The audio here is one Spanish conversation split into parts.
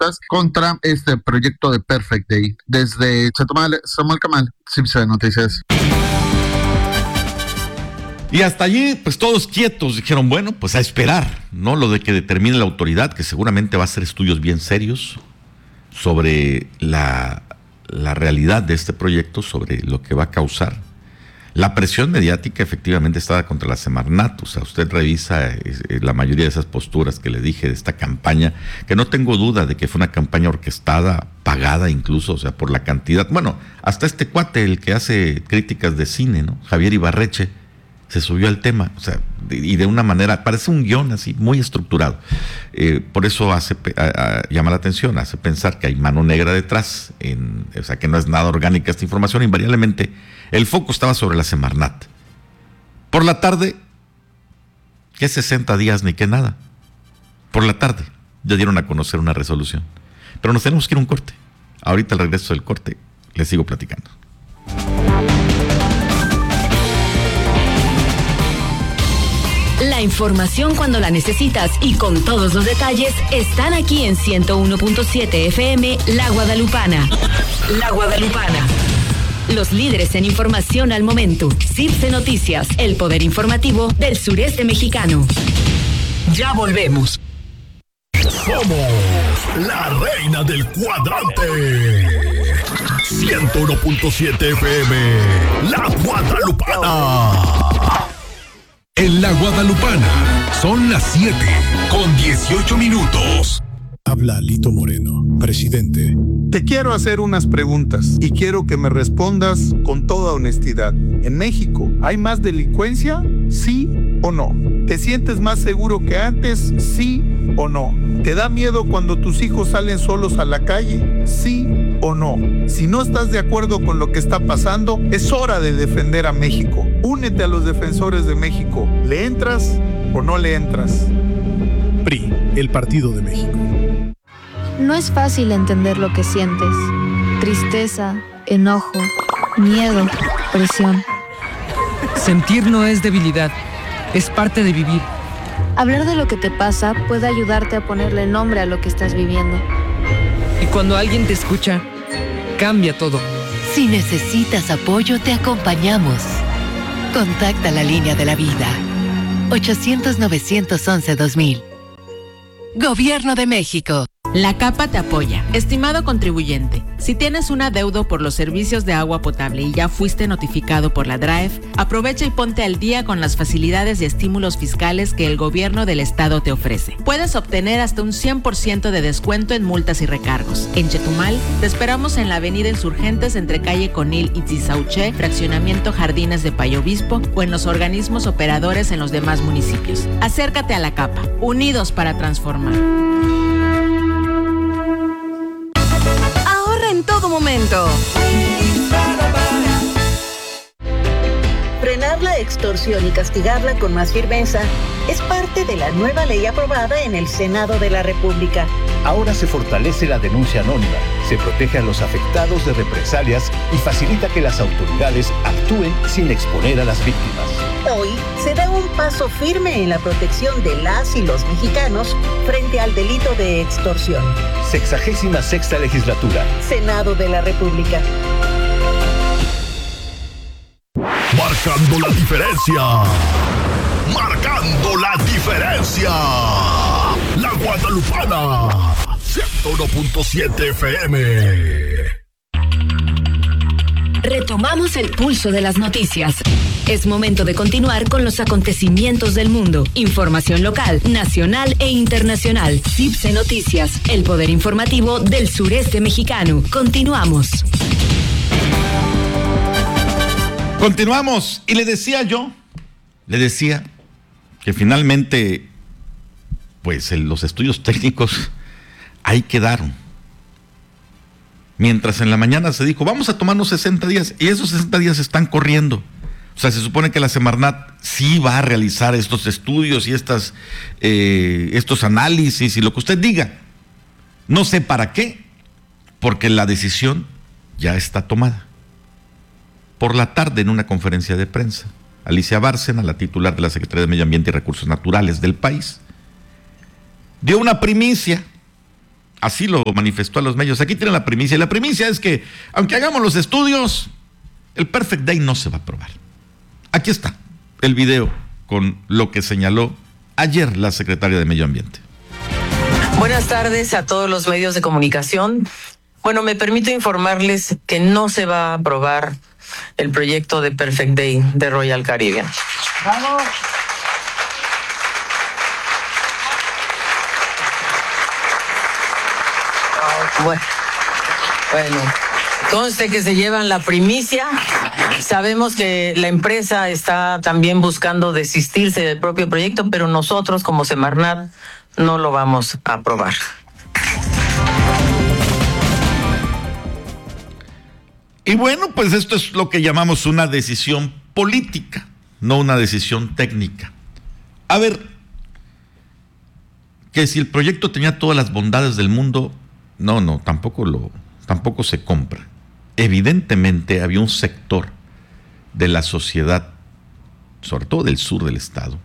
protestas contra este proyecto de Perfect Day. Desde Chetumal, Samuel Camal, CIPSE Noticias. Y hasta allí, pues todos quietos, dijeron, bueno, pues a esperar, ¿no? Lo de que determine la autoridad, que seguramente va a hacer estudios bien serios sobre la realidad de este proyecto, sobre lo que va a causar. La presión mediática efectivamente estaba contra la Semarnat. O sea, usted revisa la mayoría de esas posturas que le dije de esta campaña, que no tengo duda de que fue una campaña orquestada, pagada incluso, o sea, por la cantidad. Bueno, hasta este cuate, el que hace críticas de cine, ¿no? Javier Ibarreche, se subió al tema, o sea, y de una manera, parece un guión así, muy estructurado. Por eso llama la atención, hace pensar que hay mano negra detrás, o sea, que no es nada orgánica esta información. Invariablemente, el foco estaba sobre la Semarnat. Por la tarde, ¿qué 60 días ni qué nada? Por la tarde, ya dieron a conocer una resolución. Pero nos tenemos que ir a un corte. Ahorita al regreso del corte, les sigo platicando. La información cuando la necesitas y con todos los detalles están aquí en 101.7 FM La Guadalupana. La Guadalupana. Los líderes en información al momento. CIPSE Noticias, el poder informativo del sureste mexicano. Ya volvemos. Somos la reina del cuadrante. 101.7 FM La Guadalupana. En La Guadalupana son las 7:18. Habla Lito Moreno, presidente. Te quiero hacer unas preguntas y quiero que me respondas con toda honestidad. ¿En México hay más delincuencia? ¿Sí o no? ¿Te sientes más seguro que antes? ¿Sí o no? ¿Te da miedo cuando tus hijos salen solos a la calle? ¿Sí o no? Si no estás de acuerdo con lo que está pasando, es hora de defender a México. Únete a los defensores de México. ¿Le entras o no le entras? PRI, el Partido de México. No es fácil entender lo que sientes. Tristeza, enojo, miedo, presión. Sentir no es debilidad, es parte de vivir. Hablar de lo que te pasa puede ayudarte a ponerle nombre a lo que estás viviendo. Y cuando alguien te escucha, cambia todo. Si necesitas apoyo, te acompañamos. Contacta la línea de la vida. 800-911-2000. Gobierno de México. La CAPA te apoya. Estimado contribuyente, si tienes un adeudo por los servicios de agua potable y ya fuiste notificado por la DRAEF, aprovecha y ponte al día con las facilidades y estímulos fiscales que el gobierno del estado te ofrece. Puedes obtener hasta un 100% de descuento en multas y recargos. En Chetumal, te esperamos en la avenida Insurgentes entre calle Conil y Tizauché, fraccionamiento Jardines de Payo Obispo, o en los organismos operadores en los demás municipios. Acércate a la CAPA, unidos para transformar. En todo momento. Frenar la extorsión y castigarla con más firmeza es parte de la nueva ley aprobada en el Senado de la República. Ahora se fortalece la denuncia anónima, se protege a los afectados de represalias y facilita que las autoridades actúen sin exponer a las víctimas. Hoy se da un paso firme en la protección de las y los mexicanos frente al delito de extorsión. 66ª legislatura. Senado de la República. Marcando la diferencia. Marcando la diferencia. La Guadalupana. 101.7 FM. Retomamos el pulso de las noticias. Es momento de continuar con los acontecimientos del mundo. Información local, nacional e internacional. CIPSE Noticias, el poder informativo del sureste mexicano. Continuamos. Continuamos. Y le decía que finalmente, pues los estudios técnicos ahí quedaron. Mientras en la mañana se dijo, vamos a tomarnos 60 días, y esos 60 días están corriendo. O sea, se supone que la Semarnat sí va a realizar estos estudios y estos análisis y lo que usted diga. No sé para qué, porque la decisión ya está tomada. Por la tarde, en una conferencia de prensa, Alicia Bárcena, la titular de la Secretaría de Medio Ambiente y Recursos Naturales del país, dio una primicia así lo manifestó a los medios. Aquí tienen la primicia. Y la primicia es que, aunque hagamos los estudios, el Perfect Day no se va a aprobar. Aquí está el video con lo que señaló ayer la secretaria de Medio Ambiente. Buenas tardes a todos los medios de comunicación. Bueno, me permito informarles que no se va a aprobar el proyecto de Perfect Day de Royal Caribbean. ¡Vamos! Bueno, conste que se llevan la primicia. Sabemos que la empresa está también buscando desistirse del propio proyecto, pero nosotros como Semarnat no lo vamos a aprobar. Y bueno, pues esto es lo que llamamos una decisión política, no una decisión técnica. A ver, que si el proyecto tenía todas las bondades del mundo, no, tampoco se compra. Evidentemente había un sector de la sociedad, sobre todo del sur del estado,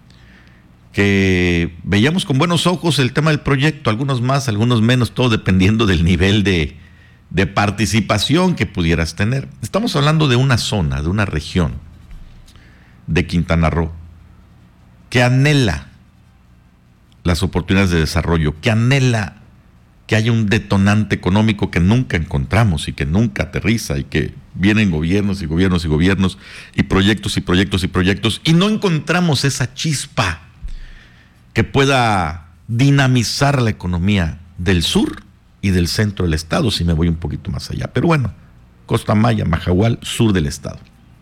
que veíamos con buenos ojos el tema del proyecto, algunos más, algunos menos, todo dependiendo del nivel de participación que pudieras tener. Estamos hablando de una zona, de una región de Quintana Roo que anhela las oportunidades de desarrollo, que anhela que haya un detonante económico que nunca encontramos y que nunca aterriza, y que vienen gobiernos y gobiernos y gobiernos y proyectos y proyectos y proyectos, y no encontramos esa chispa que pueda dinamizar la economía del sur y del centro del estado, si me voy un poquito más allá. Pero bueno, Costa Maya, Mahahual, sur del estado.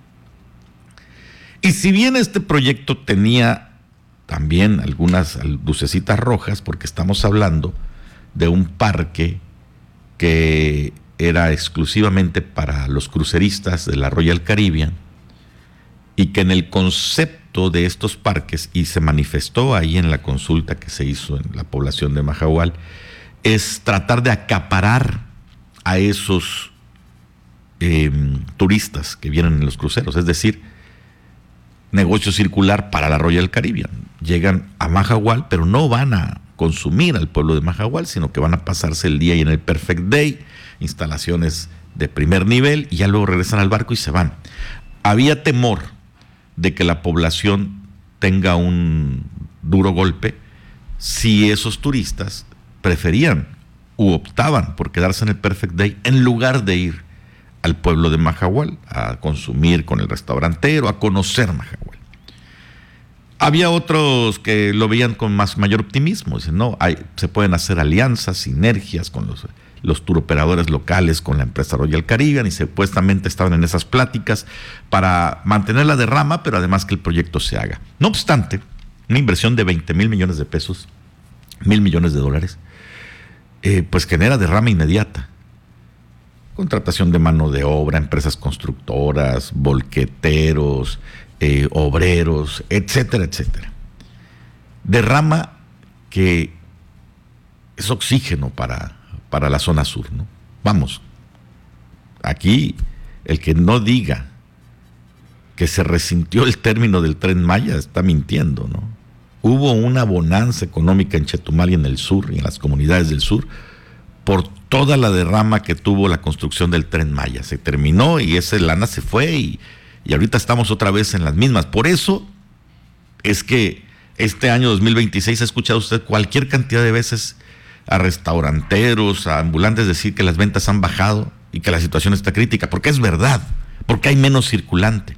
Y si bien este proyecto tenía también algunas lucecitas rojas, porque estamos hablando de un parque que era exclusivamente para los cruceristas de la Royal Caribbean, y que en el concepto de estos parques, y se manifestó ahí en la consulta que se hizo en la población de Mahahual, es tratar de acaparar a esos turistas que vienen en los cruceros, es decir, negocio circular para la Royal Caribbean. Llegan a Mahahual, pero no van a consumir al pueblo de Mahahual, sino que van a pasarse el día ahí en el Perfect Day, instalaciones de primer nivel, y ya luego regresan al barco y se van. Había temor de que la población tenga un duro golpe si esos turistas preferían u optaban por quedarse en el Perfect Day en lugar de ir al pueblo de Mahahual a consumir con el restaurantero, a conocer Mahahual. Había otros que lo veían con mayor optimismo. Dicen, no, se pueden hacer alianzas, sinergias con los turoperadores locales, con la empresa Royal Caribbean, y supuestamente estaban en esas pláticas para mantener la derrama, pero además que el proyecto se haga. No obstante, una inversión de 20,000 millones de pesos, $1,000 millones, pues genera derrama inmediata. Contratación de mano de obra, empresas constructoras, volqueteros, obreros, etcétera, etcétera. Derrama que es oxígeno para la zona sur, ¿no? Vamos, aquí el que no diga que se resintió el término del Tren Maya está mintiendo, ¿no? Hubo una bonanza económica en Chetumal y en el sur, y en las comunidades del sur, por toda la derrama que tuvo la construcción del Tren Maya. Se terminó y esa lana se fue, y ahorita estamos otra vez en las mismas. Por eso es que este año 2026 ha escuchado usted cualquier cantidad de veces a restauranteros, a ambulantes decir que las ventas han bajado y que la situación está crítica, porque es verdad, porque hay menos circulante.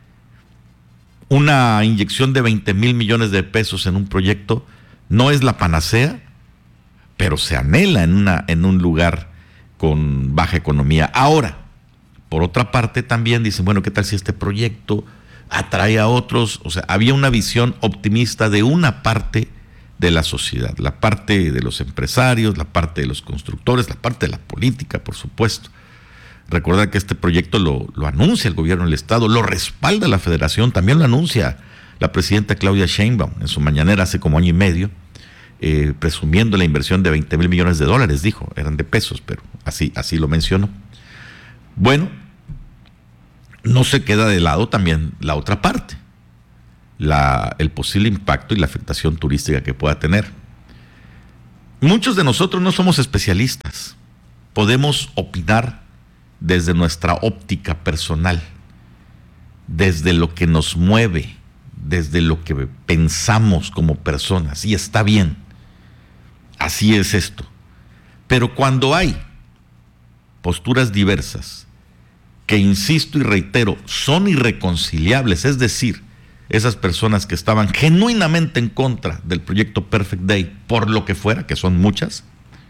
Una inyección de 20,000 millones de pesos en un proyecto no es la panacea, pero se anhela en un lugar con baja economía. Ahora, por otra parte también dicen, bueno, ¿qué tal si este proyecto atrae a otros? O sea, había una visión optimista de una parte de la sociedad, la parte de los empresarios, la parte de los constructores, la parte de la política, por supuesto. Recordar que este proyecto lo anuncia el gobierno del estado, lo respalda la federación, también lo anuncia la presidenta Claudia Sheinbaum en su mañanera hace como año y medio, presumiendo la inversión de 20,000 millones de dólares, dijo, eran de pesos, pero así lo mencionó. Bueno, no se queda de lado también la otra parte, el posible impacto y la afectación turística que pueda tener. muchos de nosotros no somos especialistas. Podemos opinar desde nuestra óptica personal, desde lo que nos mueve, desde lo que pensamos como personas, y está bien, así es esto. Pero cuando hay posturas diversas, que insisto y reitero, son irreconciliables, es decir, esas personas que estaban genuinamente en contra del proyecto Perfect Day, por lo que fuera, que son muchas,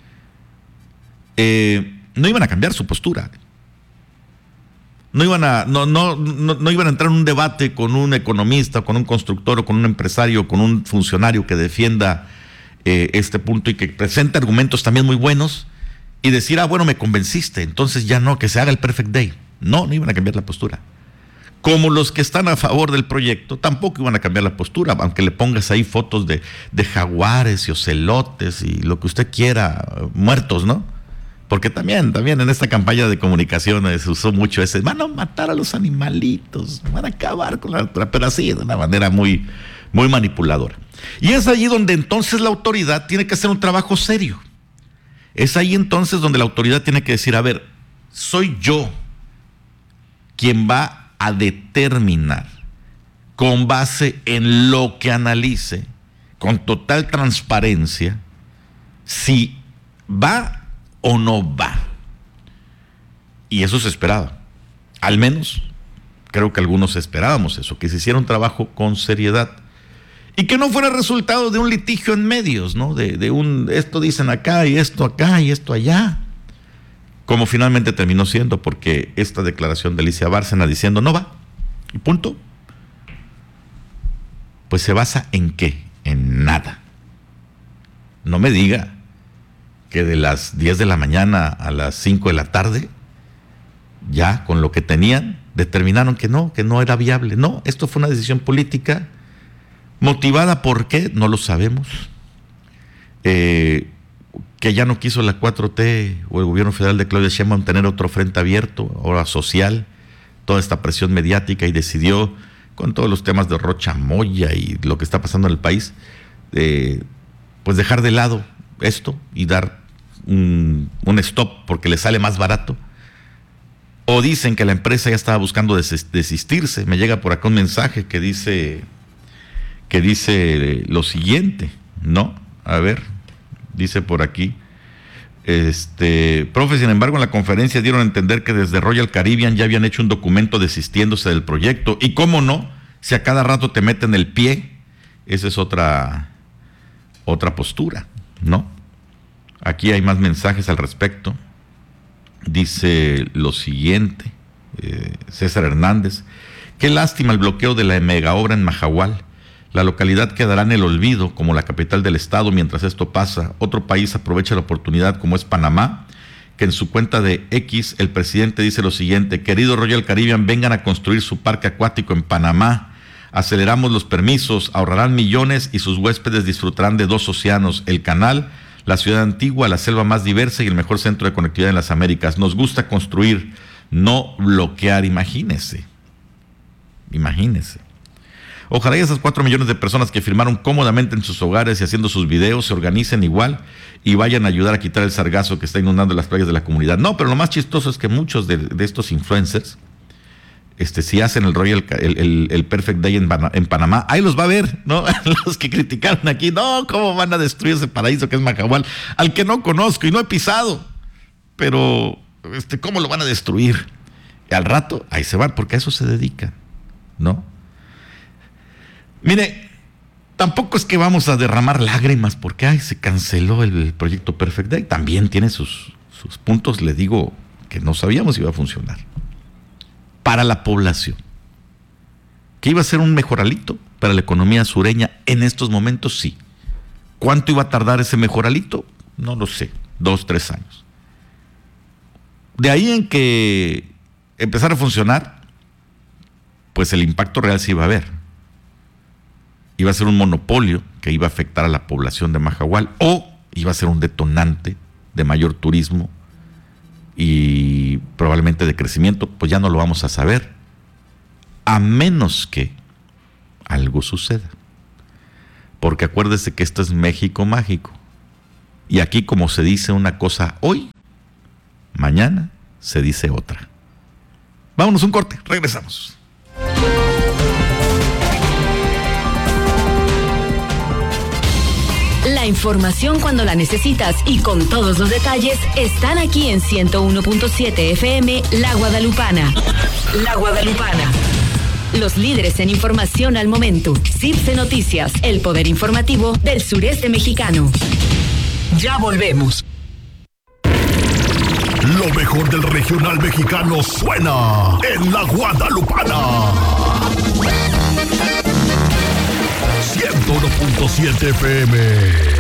no iban a cambiar su postura. No iban a entrar en un debate con un economista, con un constructor, o con un empresario, con un funcionario que defienda este punto y que presente argumentos también muy buenos y decir, bueno, me convenciste, entonces ya no, que se haga el Perfect Day. No iban a cambiar la postura. Como los que están a favor del proyecto tampoco iban a cambiar la postura, aunque le pongas ahí fotos de jaguares y ocelotes y lo que usted quiera, muertos, ¿no? Porque también en esta campaña de comunicación se usó mucho ese, van a matar a los animalitos, van a acabar con la natura, pero así, de una manera muy, muy manipuladora. Y es allí donde entonces la autoridad tiene que hacer un trabajo serio. Es ahí entonces donde la autoridad tiene que decir, a ver, soy yo quien va a determinar, con base en lo que analice, con total transparencia, si va o no va. Y eso se esperaba. Al menos creo que algunos esperábamos eso, que se hiciera un trabajo con seriedad y que no fuera resultado de un litigio en medios, ¿no? De un esto dicen acá y esto allá, como finalmente terminó siendo, porque esta declaración de Alicia Bárcena diciendo no va y punto, pues se basa en ¿qué? En nada. No me diga que de las 10 de la mañana a las 5 de la tarde, ya con lo que tenían, determinaron que no era viable. No, esto fue una decisión política motivada por qué, no lo sabemos. Que ya no quiso la 4T o el gobierno federal de Claudia Sheinbaum tener otro frente abierto, ahora social, toda esta presión mediática, y decidió, con todos los temas de Rocha Moya y lo que está pasando en el país, pues dejar de lado esto y dar un stop porque le sale más barato. O dicen que la empresa ya estaba buscando desistirse. Me llega por acá un mensaje que dice lo siguiente, ¿no? A ver, dice por aquí, profe, sin embargo, en la conferencia dieron a entender que desde Royal Caribbean ya habían hecho un documento desistiéndose del proyecto. Y cómo no, si a cada rato te meten el pie, esa es otra postura, ¿no? Aquí hay más mensajes al respecto. Dice lo siguiente, César Hernández: qué lástima el bloqueo de la mega obra en Mahahual. La localidad quedará en el olvido como la capital del estado mientras esto pasa. Otro país aprovecha la oportunidad, como es Panamá, que en su cuenta de X el presidente dice lo siguiente: querido Royal Caribbean, vengan a construir su parque acuático en Panamá. Aceleramos los permisos, ahorrarán millones y sus huéspedes disfrutarán de 2 océanos, el canal, la ciudad antigua, la selva más diversa y el mejor centro de conectividad en las Américas. Nos gusta construir, no bloquear. Imagínese. Ojalá y esas 4 millones de personas que firmaron cómodamente en sus hogares y haciendo sus videos se organicen igual y vayan a ayudar a quitar el sargazo que está inundando las playas de la comunidad. No, pero lo más chistoso es que muchos de estos influencers, si hacen el Perfect Day en Panamá, ahí los va a ver, ¿no? Los que criticaron aquí, no, ¿cómo van a destruir ese paraíso que es Mahahual? Al que no conozco y no he pisado, pero ¿cómo lo van a destruir? Y al rato, ahí se van, porque a eso se dedican, ¿no? Mire, tampoco es que vamos a derramar lágrimas porque se canceló el proyecto Perfect Day. También tiene sus puntos, le digo, que no sabíamos si iba a funcionar. Para la población, que iba a ser un mejoralito para la economía sureña en estos momentos, sí. ¿Cuánto iba a tardar ese mejoralito? No lo sé, 2, 3 años. De ahí en que empezara a funcionar, pues el impacto real se iba a ver. Iba a ser un monopolio que iba a afectar a la población de Mahahual, o iba a ser un detonante de mayor turismo y probablemente de crecimiento. Pues ya no lo vamos a saber, a menos que algo suceda. Porque acuérdese que esto es México mágico Y aquí, como se dice una cosa hoy, mañana se dice otra. Vámonos un corte, regresamos. La información cuando la necesitas y con todos los detalles están aquí en 101.7 FM La Guadalupana. La Guadalupana. Los líderes en información al momento. CIPSE Noticias, el poder informativo del sureste mexicano. Ya volvemos. Lo mejor del regional mexicano suena en La Guadalupana. 101.7 FM.